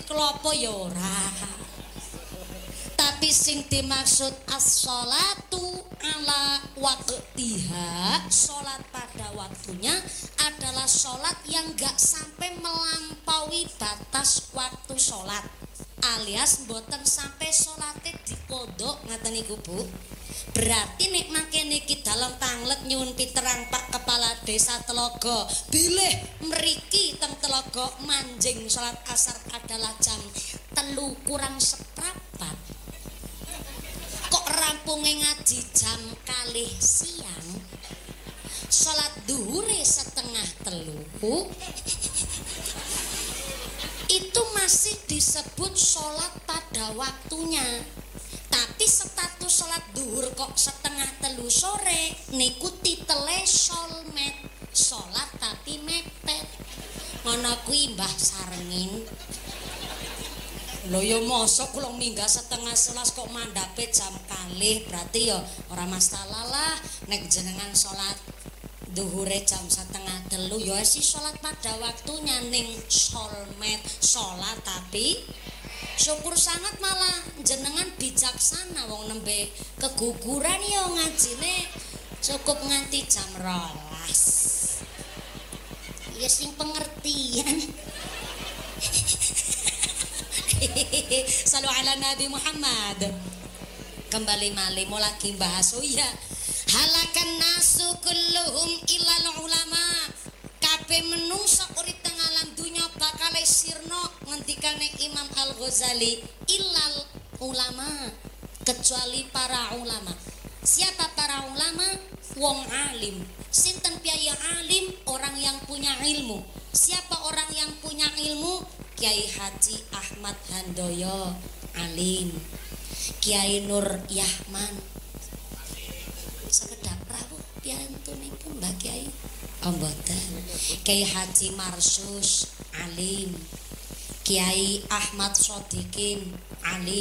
klopo ya ora. Tapi sing dimaksud as-sholatu ala waqtiha, sholat pada waktunya adalah sholat yang gak sampai melampaui batas waktu sholat, alias mboten sampai sholatnya dikodok. Ngaten niku Bu. Berarti nek makin niki dalam tanglet nyuwun piterang Pak Kepala Desa Telogo, bilih mriki teng Telogo manjing sholat asar adalah jam 3:03. Kok rampunge ngaji jam 2 siang, sholat duhure 2:30, itu masih disebut sholat pada waktunya. Tapi status sholat duhur kok 2:30 sore, niku titele sholmet, sholat tapi mepet. Ngono kuwi Mbah Sarengin. Lho ya mosok kula minggah 10:30 kok mandhape jam 2, berarti ya ora masalah lah nek jenengan sholat duhure jam 2:30 ya sih sholat pada waktunya ning sholmet, sholat tapi syukur sangat malah jenengan bijaksana wong nembe keguguran ya ngajine cukup nganti jam 12. Ya sing pengertian. Salu ala Nabi Muhammad. Kembali malih mau lagi bahas oh ya. Halakan nasu kulluhum ilal ulama. Kabeh menungso urip teng alam dunya bakal sirna ngendikane Imam Al-Ghazali ilal ulama, kecuali para ulama. Siapa para ulama? Wong alim. Sinten piyai alim? Orang yang punya ilmu. Siapa orang yang punya ilmu? Kiai Haji Ahmad Handoyo alim, Kiai Nur Yahman sekedap rawuh piantunipun Mbak Kiai mboten, Kiai Haji Marsus alim, Kiai Ahmad Sodikin alim.